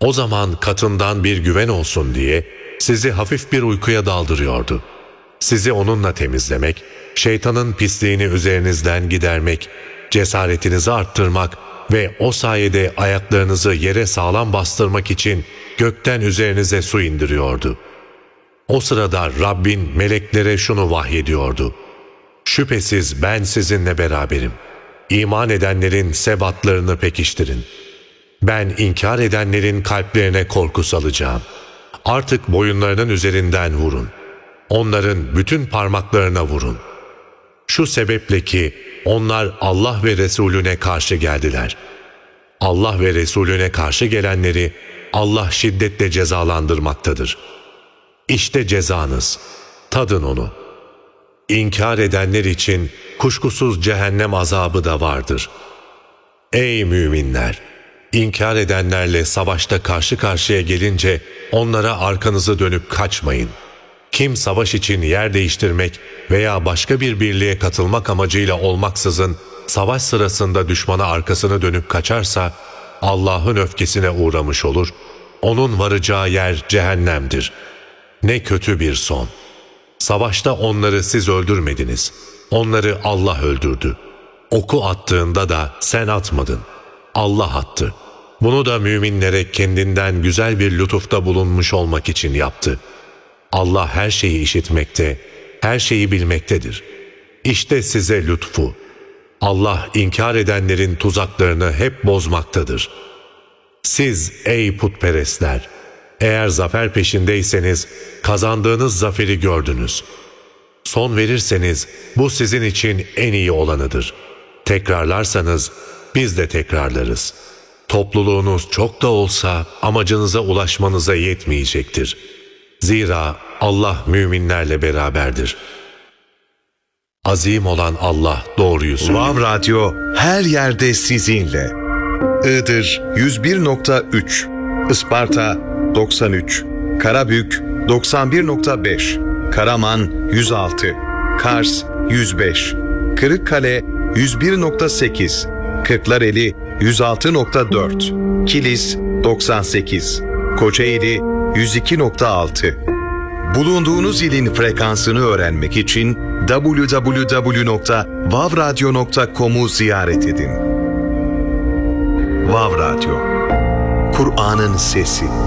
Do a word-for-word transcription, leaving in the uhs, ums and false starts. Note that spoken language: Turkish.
O zaman katından bir güven olsun diye sizi hafif bir uykuya daldırıyordu. Sizi onunla temizlemek, şeytanın pisliğini üzerinizden gidermek, cesaretinizi arttırmak ve o sayede ayaklarınızı yere sağlam bastırmak için gökten üzerinize su indiriyordu. O sırada Rabbin meleklere şunu vahyediyordu: şüphesiz ben sizinle beraberim. İman edenlerin sebatlarını pekiştirin. Ben inkar edenlerin kalplerine korku salacağım. Artık boyunlarının üzerinden vurun. Onların bütün parmaklarına vurun. Şu sebeple ki onlar Allah ve Resulüne karşı geldiler. Allah ve Resulüne karşı gelenleri Allah şiddetle cezalandırmaktadır. İşte cezanız. Tadın onu. İnkar edenler için kuşkusuz cehennem azabı da vardır. Ey müminler! İnkar edenlerle savaşta karşı karşıya gelince onlara arkanızı dönüp kaçmayın. Kim savaş için yer değiştirmek veya başka bir birliğe katılmak amacıyla olmaksızın savaş sırasında düşmana arkasını dönüp kaçarsa Allah'ın öfkesine uğramış olur. Onun varacağı yer cehennemdir. Ne kötü bir son. Savaşta onları siz öldürmediniz. Onları Allah öldürdü. Oku attığında da sen atmadın. Allah attı. Bunu da müminlere kendinden güzel bir lütufta bulunmuş olmak için yaptı. Allah her şeyi işitmekte, her şeyi bilmektedir. İşte size lütfu. Allah inkar edenlerin tuzaklarını hep bozmaktadır. Siz ey putperestler! Eğer zafer peşindeyseniz kazandığınız zaferi gördünüz. Son verirseniz bu sizin için en iyi olanıdır. Tekrarlarsanız biz de tekrarlarız. Topluluğunuz çok da olsa amacınıza ulaşmanıza yetmeyecektir. Zira Allah müminlerle beraberdir. Azim olan Allah doğruyu söylüyor. Vav Radyo her yerde sizinle. Iğdır yüz bir nokta üç, Isparta doksan üç, Karabük doksan bir nokta beş, Karaman yüz altı, Kars yüz beş, Kırıkkale yüz bir nokta sekiz, Kırklareli yüz altı nokta dört, Kilis doksan sekiz, Kocaeli yüz iki nokta altı. Bulunduğunuz ilin frekansını öğrenmek için double-u double-u double-u nokta vav radyo nokta com'u ziyaret edin. Vav Radyo, Kur'an'ın sesi.